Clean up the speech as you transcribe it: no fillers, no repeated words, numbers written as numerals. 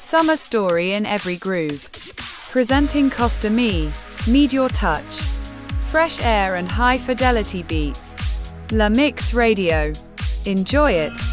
Summer story in every groove. Presenting Costa Me, Need Your Touch. Fresh air and high fidelity beats. La Mix Radio. Enjoy it.